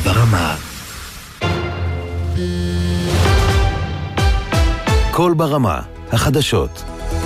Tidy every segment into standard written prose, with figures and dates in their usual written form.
ברמה. קול ברמה, החדשות.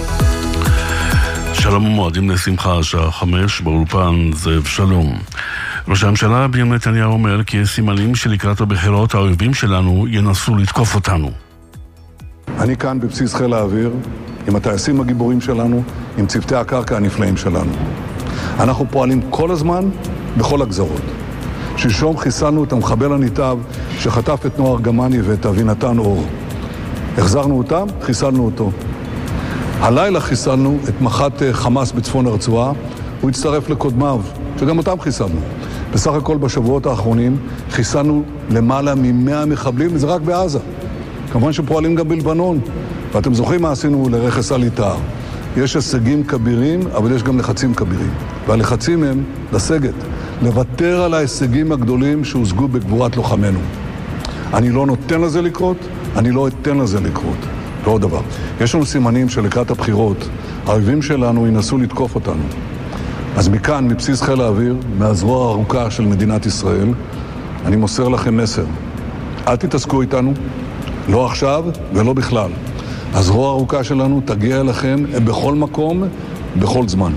שלום ומועדים לשמחה, השעה 5 באולפן זאב שלום. ראש הממשלה בנימין נתניהו אומר כי יש סימנים שלקראת הבחירות האויבים שלנו ינסו לתקוף אותנו. אני כאן בבסיס חיל האוויר עם הטייסים הגיבורים שלנו, עם צוותי הקרקע הנפלאים שלנו. אנחנו פועלים כל הזמן בכל הגזרות. שלשום חיסלנו את המחבל הניטב שחטף את נוער גמני ואת אבינתן אור. החזרנו אותם, חיסלנו אותו. הלילה חיסלנו את מח"ט חמאס בצפון הרצועה, הוא הצטרף לקודמיו, שגם אותם חיסלנו. בסך הכל בשבועות האחרונים חיסלנו למעלה מ100 מחבלים, וזה רק בעזה. כמובן שפועלים גם בלבנון, ואתם זוכרים מה עשינו לרכס אל-עטאר. יש הישגים כבירים, אבל יש גם לחצים כבירים. והלחצים הם לסגת, לוותר על ההישגים הגדולים שהושגו בגבורת לוחמנו. אני לא נותן לזה לקרות, אני לא אתן לזה לקרות. ועוד דבר, יש לנו סימנים שלקראת הבחירות, האויבים שלנו ינסו לתקוף אותנו. אז מכאן, מבסיס חיל האוויר, מהזרוע הארוכה של מדינת ישראל, אני מוסר לכם מסר. אל תתעסקו איתנו, לא עכשיו ולא בכלל. הזרוע הארוכה שלנו תגיע אליכם בכל מקום, בכל זמן.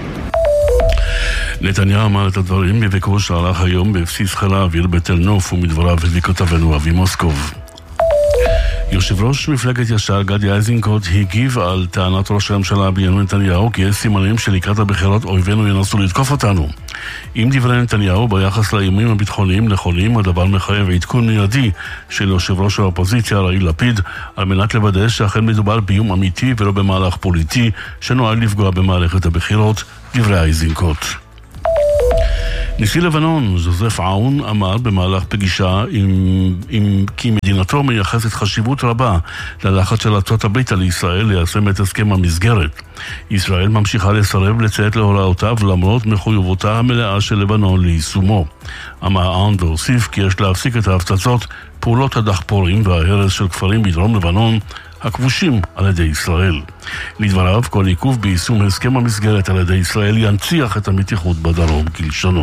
נתניהו אמר את הדברים בביקור שערך היום בבסיס חיל האוויר בתל נוף, ומדבריו הביא כתבנו אבי מוסקוב. יושב ראש מפלגת ישר גדי איזנקוט הגיב על טענת ראש הממשלה בנימין נתניהו כי יש סימנים שלקראת הבחירות אויבינו ינסו לתקוף אותנו. עם דברי נתניהו ביחס לאיומים הביטחוניים נכונים, הדבר מחייב עדכון מיידי של יושב ראש האופוזיציה יאיר לפיד על מנת לוודא שאכן מדובר באיום אמיתי ולא במהלך פוליטי שנועד לפגוע במערכת הבחירות. דברי איזנקוט. נשיא לבנון, ז'וזף עאון, אמר במהלך פגישה כי מדינתו מייחסת חשיבות רבה ללחץ של ארצות הברית על ישראל ליישם את הסכם המסגרת. ישראל ממשיכה לסרב לציית להוראותיו למרות מחויבותה המלאה של לבנון ליישומו. אמר עאון והוסיף כי יש להפסיק את ההפצצות, פעולות הדחפורים וההרס של כפרים בדרום לבנון הכבושים על ידי ישראל. לדבריו, כל עיכוב ביישום הסכם המסגרת על ידי ישראל ינציח את המתיחות בדרום כלשונו.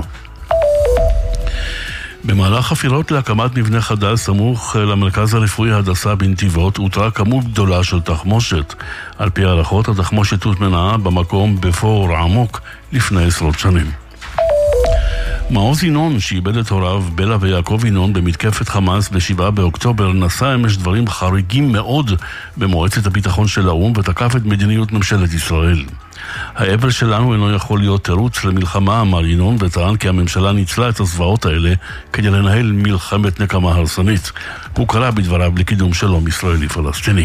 במהלך חפירות להקמת מבנה חדש סמוך למרכז הרפואי הדסה בנתיבות הותרה כמות גדולה של תחמושת. על פי הערכות, התחמושת הוטמנה במקום בבור עמוק לפני 10 שנים. מעוז ינון, שאיבד את הוריו בלה ויעקב ינון במתקפת חמאס ב7 באוקטובר, נשא אמש דברים חריגים מאוד במועצת הביטחון של האו"ם ותקף את מדיניות ממשלת ישראל. האבל שלנו אינו יכול להיות תירוץ למלחמה, אמר ינון, וטען כי הממשלה ניצלה את הזוועות האלה כדי לנהל מלחמת נקמה הרסנית. הוא קרא בדבריו לקידום שלום ישראלי-פלסטיני.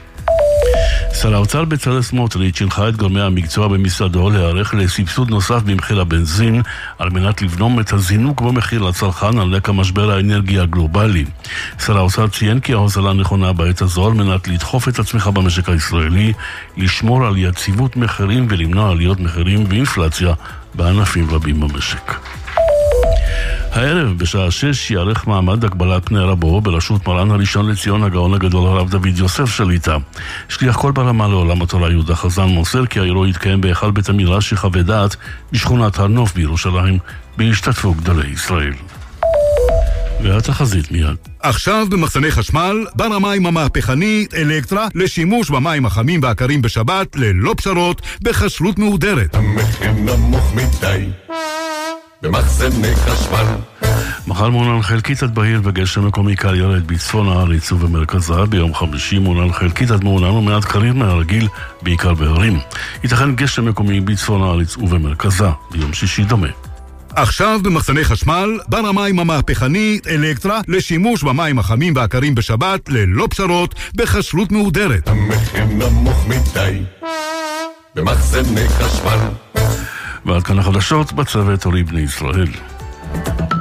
שר האוצר בצלאל סמוטריץ' הנחה את גורמי המקצוע במשרדו להיערך לסבסוד נוסף במחיר הבנזין על מנת לבלום את הזינוק במחיר לצרכן על רקע משבר האנרגיה הגלובלי. שר האוצר ציין כי ההוזלה נכונה בעת הזו על מנת לדחוף את הצמיחה במשק הישראלי, לשמור על יציבות מחירים ולמנוע עליות מחירים ואינפלציה בענפים רבים במשק. הערב בשעה 6 יערך מעמד הגבלת פני רבו בראשות מרן הראשון לציון הגאון הגדול הרב דוד יוסף שליט"א. שליח קול ברמה לעולם התורה יהודה חזן מוסר כי האירוע יתקיים בהיכל בית המדרש שחווה דעת בשכונת הר נוף בירושלים בהשתתפות גדולי ישראל. והתחזית מיד. עכשיו במחסני חשמל, בר המים המהפכנית אלקטרה לשימוש במים החמים והקרים בשבת ללא פשרות בכשרות מהודרת. המחיר נמוך מדי במחסני חשמל. מחר מעונן חלקית עד בהיר וגשם מקומי קל ירד בצפון הארץ ובמרכזה. ביום חמישי מעונן חלקית עד מעונן ומעט קריר מהרגיל בעיקר בהרים. ייתכן גשם מקומי בצפון הארץ ובמרכזה. ביום שישי דומה. עכשיו במחסני חשמל, בר המים המהפכנית אלקטרה לשימוש במים החמים והקרים בשבת ללא פשרות בכשרות מהודרת. המחיר נמוך מדי במחסני חשמל. ועד כאן החדשות בצוות אורי בני ישראל.